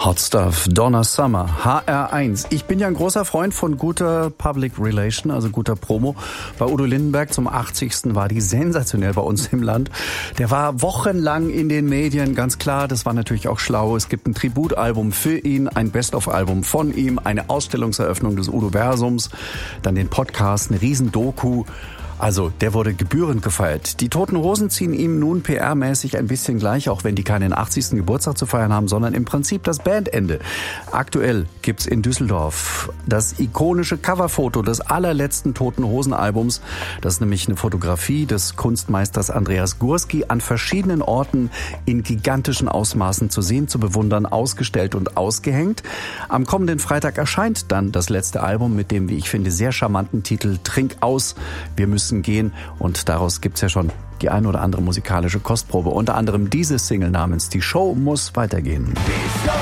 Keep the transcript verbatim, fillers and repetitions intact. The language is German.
Hot Stuff, Donna Summer, H R eins. Ich bin ja ein großer Freund von guter Public Relation, also guter Promo. Bei Udo Lindenberg zum achtzigsten war die sensationell bei uns im Land. Der war wochenlang in den Medien, ganz klar, das war natürlich auch schlau. Es gibt ein Tributalbum für ihn, ein Best-of-Album von ihm, eine Ausstellungseröffnung des Udo-Versums, dann den Podcast, eine Riesen-Doku. Also, der wurde gebührend gefeiert. Die Toten Hosen ziehen ihm nun P R-mäßig ein bisschen gleich, auch wenn die keinen achtzigsten Geburtstag zu feiern haben, sondern im Prinzip das Bandende. Aktuell gibt's in Düsseldorf das ikonische Coverfoto des allerletzten Toten Hosen-Albums. Das ist nämlich eine Fotografie des Kunstmeisters Andreas Gursky an verschiedenen Orten in gigantischen Ausmaßen zu sehen, zu bewundern, ausgestellt und ausgehängt. Am kommenden Freitag erscheint dann das letzte Album mit dem, wie ich finde, sehr charmanten Titel Trink aus. Wir müssen gehen, und daraus gibt's ja schon die ein oder andere musikalische Kostprobe, unter anderem diese Single namens Die Show muss weitergehen.